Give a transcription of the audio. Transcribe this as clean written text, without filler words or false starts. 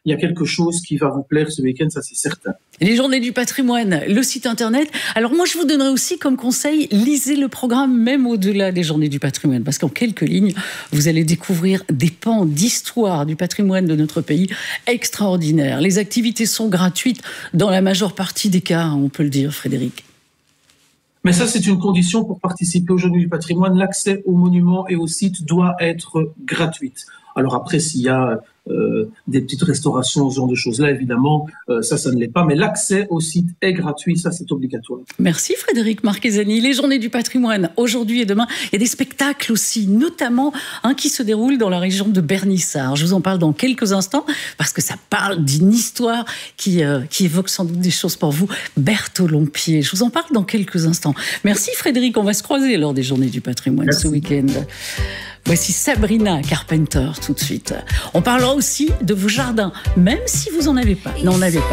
il y a quelque chose qui va vous plaire ce week-end, ça c'est certain. Les Journées du patrimoine, le site internet. Alors moi, je vous donnerai aussi comme conseil, lisez le programme même au-delà des Journées du patrimoine, parce qu'en quelques lignes, vous allez découvrir des pans d'histoire du patrimoine de notre pays extraordinaires. Les activités sont gratuites dans la majeure partie des cas, on peut le dire, Frédéric. Mais ça, c'est une condition pour participer aux Journées du patrimoine. L'accès aux monuments et aux sites doit être gratuit. Alors après, s'il y a des petites restaurations, ce genre de choses-là, évidemment, ça ne l'est pas. Mais l'accès au site est gratuit, ça c'est obligatoire. Merci Frédéric Marchesani. Les Journées du patrimoine, aujourd'hui et demain. Il y a des spectacles aussi, notamment un qui se déroule dans la région de Bernissart. Je vous en parle dans quelques instants, parce que ça parle d'une histoire qui évoque sans doute des choses pour vous. Bertholon-Pied, je vous en parle dans quelques instants. Merci Frédéric, on va se croiser lors des Journées du patrimoine ce week-end. Voici Sabrina Carpenter tout de suite. On parlera aussi de vos jardins, même si vous n'en avez pas.